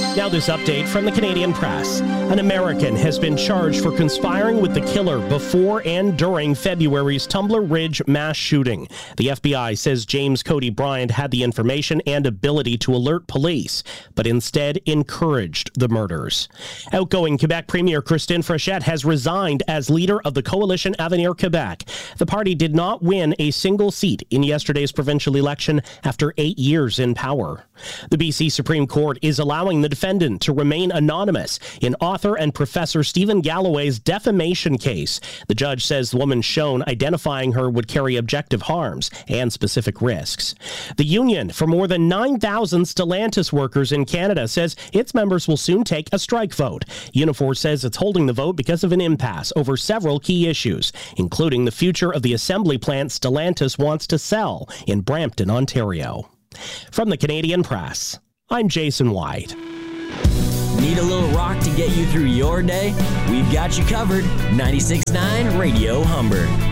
Now this update from the Canadian Press. An American has been charged for conspiring with the killer before and during February's Tumbler Ridge mass shooting. The FBI says James Cody Bryant had the information and ability to alert police, but instead encouraged the murders. Outgoing Quebec Premier Christine Fréchette has resigned as leader of the coalition Avenir Quebec. The party did not win a single seat in yesterday's provincial election after 8 years in power. The BC Supreme Court is allowing the defendant to remain anonymous in author and professor Stephen Galloway's defamation case. The judge says the woman shown identifying her would carry objective harms and specific risks. The union for more than 9,000 Stellantis workers in Canada says its members will soon take a strike vote. Unifor says it's holding the vote because of an impasse over several key issues, including the future of the assembly plant Stellantis wants to sell in Brampton, Ontario. From the Canadian Press, I'm Jason White. Need a little rock to get you through your day? We've got you covered. 96.9 Radio Humber.